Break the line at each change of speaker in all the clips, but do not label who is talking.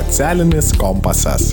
Socialinis kompasas.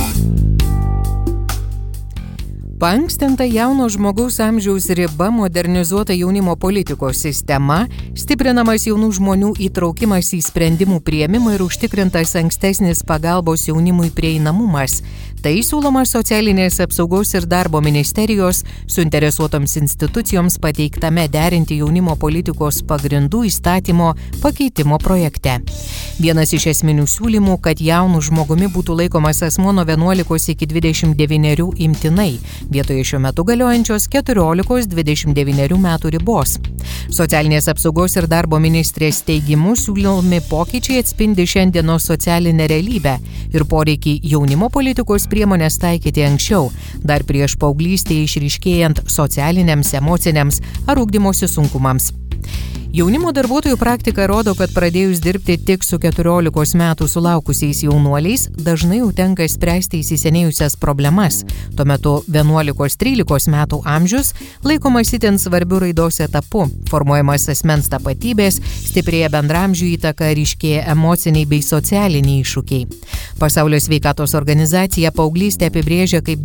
Paankstinta jauno žmogaus amžiaus riba, modernizuota jaunimo politikos sistema, stiprinamas jaunų žmonių įtraukimas į sprendimų priėmimą ir užtikrintas ankstesnis pagalbos jaunimui prieinamumas. Tai siūloma Socialinės apsaugos ir darbo ministerijos suinteresuotoms institucijoms pateiktame derinti jaunimo politikos pagrindų įstatymo pakeitimo projekte. Vienas iš esminių siūlymų, kad jaunų žmogumi būtų laikomas asmuo nuo 11 iki 29 imtinai, vietoje šiuo metu galiojančios 14-29 metų ribos. Socialinės apsaugos ir darbo ministrės teigimu siūlomi pokyčiai atspindi šiandienos socialinę realybę ir poreikį jaunimo politikos priemonės taikyti anksčiau, dar prieš paauglystėje išryškėjant socialiniams, emociniams ar ugdymosi sunkumams. Jaunimo darbuotojų praktika rodo, kad pradėjus dirbti tik su 14 metų sulaukusiais jaunuoliais, dažnai jau tenka spręsti įsisenėjusias problemas. Tuo metu 11-13 metų amžius laikomas itin svarbiu raidos etapu, formuojamas asmens tapatybės, stiprėja bendramžių įtaka, ryškėja emociniai bei socialiniai iššūkiai. Pasaulio sveikatos organizacija paauglystę apibrėžia kaip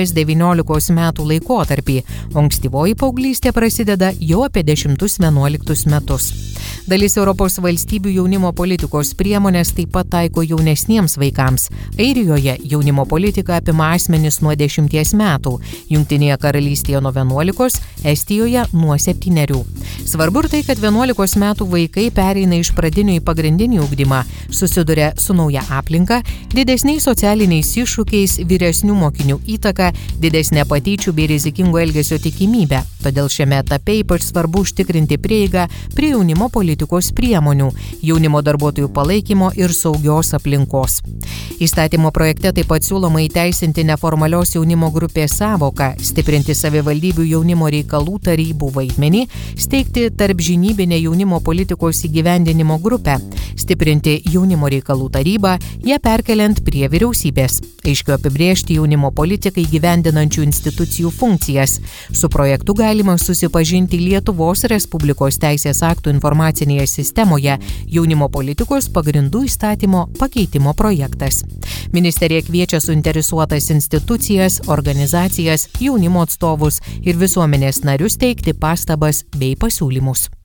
10-19 metų laikotarpį, o ankstyvoji paauglystė prasideda jau apie 10-11 metus. Dalis Europos valstybių jaunimo politikos priemonės taip pat taiko jaunesniems vaikams. Airijoje jaunimo politika apima asmenis nuo 10 metų, Jungtinėje karalystėje nuo 11, Estijoje nuo 7. Svarbu ir tai, kad 11 metų vaikai pereina iš pradinio į pagrindinį ugdymą, susiduria su nauja aplinka, didesniais socialiniais iššūkiais, vyresnių mokinių įtaka, didesnė patyčių bei rizikingo elgesio tikimybė. Todėl šiame etape ypač svarbu užtikrinti prieigą prie jaunimo politikos priemonių, jaunimo darbuotojų palaikymo ir saugios aplinkos. Įstatymo projekte taip pat siūloma įteisinti neformalios jaunimo grupės sąvoką, stiprinti savivaldybių jaunimo reikalų tarybų vaidmenį, steigti tarpžinybinę jaunimo politikos įgyvendinimo grupę, stiprinti jaunimo reikalų tarybą, ją perkeliant prie vyriausybės, aiškiau apibrėžti jaunimo politikai įgyvendinančių institucijų funkcijas. Su projektu galima susipažinti Lietuvos Respublikos teisės aktų informacinėje sistemoje jaunimo politikos pagrindų įstatymo pakeitimo projektas. Ministerija kviečia suinteresuotas institucijas, organizacijas, jaunimo atstovus ir visuomenės narius teikti pastabas bei pasiūlymus.